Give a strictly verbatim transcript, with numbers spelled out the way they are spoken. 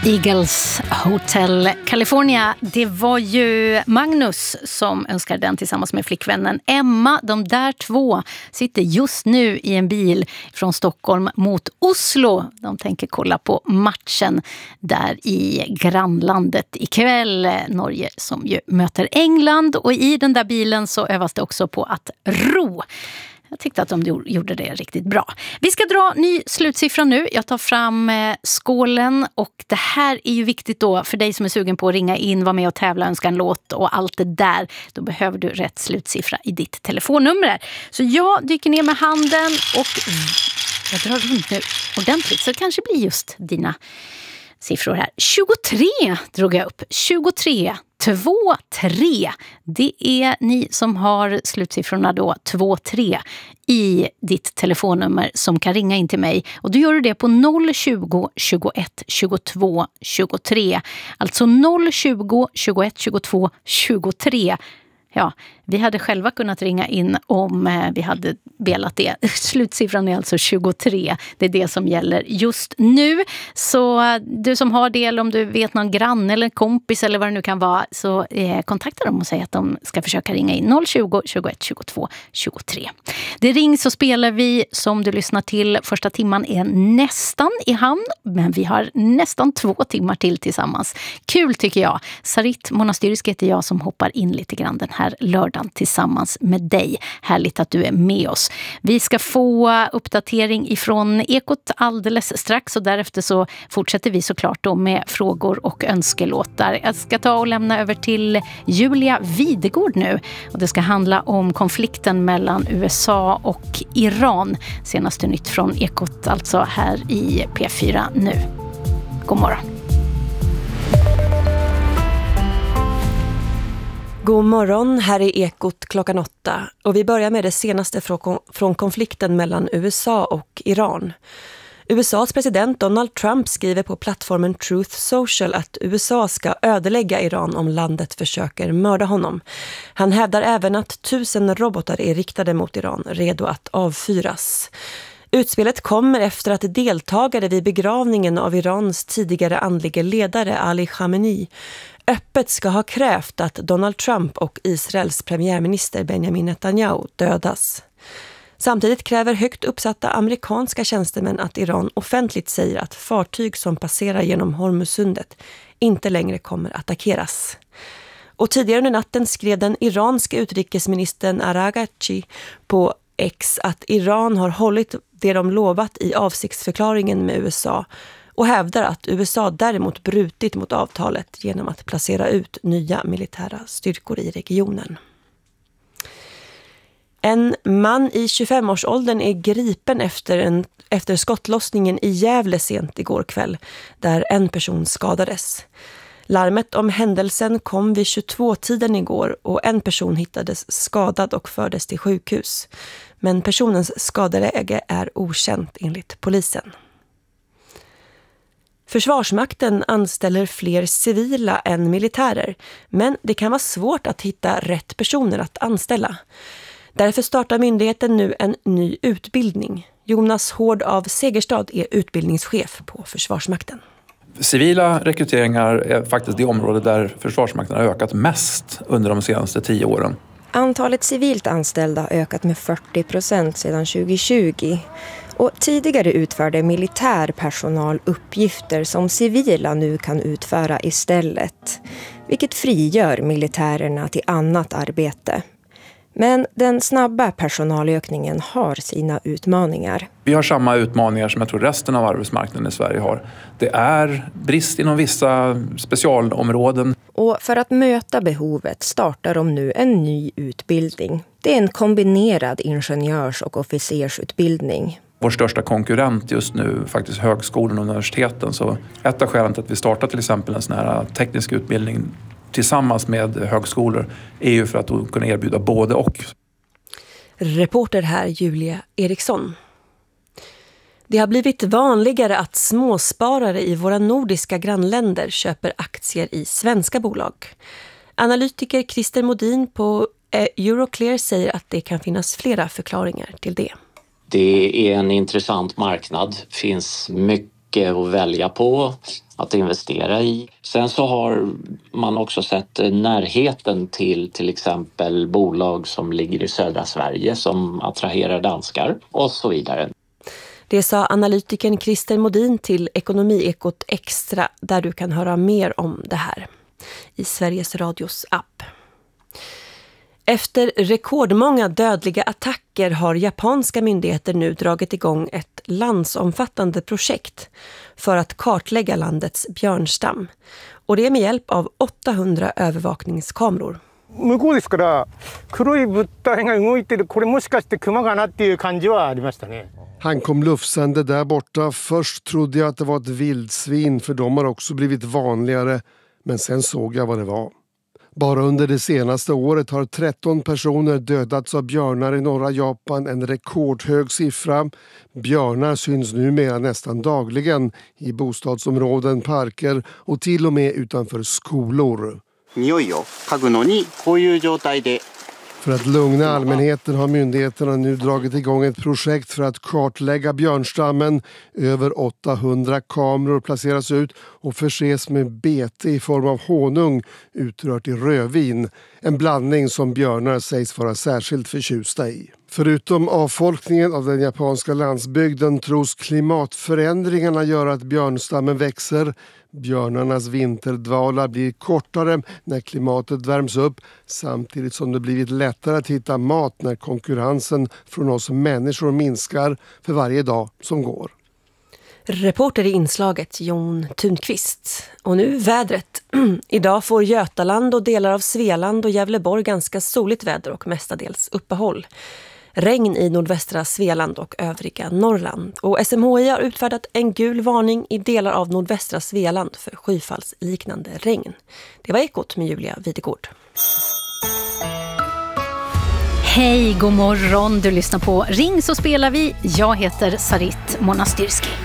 Eagles Hotel California. Det var ju Magnus som önskade den tillsammans med flickvännen Emma. De där två sitter just nu i en bil från Stockholm mot Oslo. De tänker kolla på matchen där i grannlandet ikväll. Norge som ju möter England, och i den där bilen så övas det också på att ro. Jag tyckte att de gjorde det riktigt bra. Vi ska dra ny slutsiffra nu. Jag tar fram skålen, och det här är ju viktigt då för dig som är sugen på att ringa in, vara med och tävla, önska en låt och allt det där. Då behöver du rätt slutsiffra i ditt telefonnummer. Så jag dyker ner med handen och jag drar runt nu ordentligt, så det kanske blir just dina siffror här. tjugotre drog jag upp. tjugotre. två tre. Det är ni som har slutsiffrorna då två tre i ditt telefonnummer som kan ringa in till mig. Och då gör du det på noll tjugo, tjugoett, tjugotvå, tjugotre. Alltså noll tjugo, tjugoett, tjugotvå, tjugotre. Ja, vi hade själva kunnat ringa in om vi hade velat det. Slutsiffran är alltså tjugotre. Det är det som gäller just nu. Så du som har det, eller om du vet någon grann eller kompis eller vad det nu kan vara, så eh, kontakta dem och säg att de ska försöka ringa in noll tjugo, tjugoett, tjugotvå, tjugotre. Det rings och spelar vi som du lyssnar till. Första timman är nästan i hamn, men vi har nästan två timmar till tillsammans. Kul tycker jag. Sarit Monastyrisk heter jag som hoppar in lite grann den här lördagen tillsammans med dig. Härligt att du är med oss. Vi ska få uppdatering ifrån Ekot alldeles strax, och därefter så fortsätter vi såklart då med frågor och önskelåtar. Jag ska ta och lämna över till Julia Videgård nu, och det ska handla om konflikten mellan U S A och Iran. Senaste nytt från Ekot alltså här i P fyra nu. God morgon. God morgon, här är Ekot klockan åtta, och vi börjar med det senaste från konflikten mellan U S A och Iran. U S A:s president Donald Trump skriver på plattformen Truth Social att U S A ska ödelägga Iran om landet försöker mörda honom. Han hävdar även att tusen robotar är riktade mot Iran, redo att avfyras. Utspelet kommer efter att deltagare vid begravningen av Irans tidigare andlige ledare Ali Khamenei öppet ska ha krävt att Donald Trump och Israels premiärminister Benjamin Netanyahu dödas. Samtidigt kräver högt uppsatta amerikanska tjänstemän att Iran offentligt säger att fartyg som passerar genom Hormuzsundet inte längre kommer attackeras. Och tidigare under natten skrev den iranska utrikesministern Araghchi på X att Iran har hållit det de lovat i avsiktsförklaringen med U S A, och hävdar att U S A däremot brutit mot avtalet genom att placera ut nya militära styrkor i regionen. En man i tjugofemårsåldern är gripen efter, en, efter skottlossningen i Gävle sent igår kväll, där en person skadades. Larmet om händelsen kom vid tjugotvå-tiden igår, och en person hittades skadad och fördes till sjukhus. Men personens skadeläge är okänt enligt polisen. Försvarsmakten anställer fler civila än militärer, men det kan vara svårt att hitta rätt personer att anställa. Därför startar myndigheten nu en ny utbildning. Jonas Hård av Segerstad är utbildningschef på Försvarsmakten. Civila rekryteringar är faktiskt det område där Försvarsmakten har ökat mest under de senaste tio åren. Antalet civilt anställda har ökat med fyrtio procent sedan tjugohundratjugo. Och tidigare utförde militär personal uppgifter som civila nu kan utföra istället, vilket frigör militärerna till annat arbete. Men den snabba personalökningen har sina utmaningar. Vi har samma utmaningar som jag tror resten av arbetsmarknaden i Sverige har. Det är brist inom vissa specialområden. Och för att möta behovet startar de nu en ny utbildning. Det är en kombinerad ingenjörs- och officersutbildning. Vår största konkurrent just nu faktiskt högskolan och universiteten. Så ett av skälen till att vi startar till exempel en sån här teknisk utbildning tillsammans med högskolor är ju för att kunna erbjuda både och. Reporter här Julia Eriksson. Det har blivit vanligare att småsparare i våra nordiska grannländer köper aktier i svenska bolag. Analytiker Christer Modin på Euroclear säger att det kan finnas flera förklaringar till det. Det är en intressant marknad. Det finns mycket mycket att välja på att investera i. Sen så har man också sett närheten till till exempel bolag som ligger i södra Sverige som attraherar danskar och så vidare. Det sa analytikern Christer Modin till Ekonomiekot Extra, där du kan höra mer om det här i Sveriges Radios app. Efter rekordmånga dödliga attacker har japanska myndigheter nu dragit igång ett landsomfattande projekt för att kartlägga landets björnstam. Och det är med hjälp av åttahundra övervakningskameror. 向こうですから黒い物体が動いてるこれもしかしてクマかなっていう感じはありましたね. Han kom lufsande där borta. Först trodde jag att det var ett vildsvin, för de har också blivit vanligare. Men sen såg jag vad det var. Bara under det senaste året har tretton personer dödats av björnar i norra Japan, en rekordhög siffra. Björnar syns numera nästan dagligen i bostadsområden, parker och till och med utanför skolor. För att lugna allmänheten har myndigheterna nu dragit igång ett projekt för att kartlägga björnstammen. Över åttahundra kameror placeras ut och förses med bete i form av honung utrört i rödvin. En blandning som björnar sägs vara särskilt förtjusta i. Förutom avfolkningen av den japanska landsbygden tros klimatförändringarna göra att björnstammen växer. Björnarnas vinterdvala blir kortare när klimatet värms upp, samtidigt som det blivit lättare att hitta mat när konkurrensen från oss människor minskar för varje dag som går. Reporter i inslaget Jon Thunqvist. Och nu vädret. Idag får Götaland och delar av Svealand och Gävleborg ganska soligt väder och mestadels uppehåll. Regn i nordvästra Svealand och övriga Norrland. Och S M H I har utfärdat en gul varning i delar av nordvästra Svealand för skyfallsliknande regn. Det var Ekot med Julia Videgård. Hej, god morgon. Du lyssnar på Ring så spelar vi. Jag heter Sarit Monastyrski.